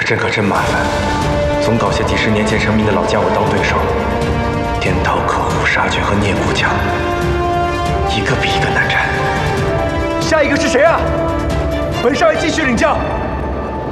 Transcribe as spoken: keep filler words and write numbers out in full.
阵可真麻烦，总搞些几十年前成名的老家伙当对手，颠倒可恶杀拳和聂骨枪，一个比一个难缠。 下一个是谁啊？本少爷继续领教。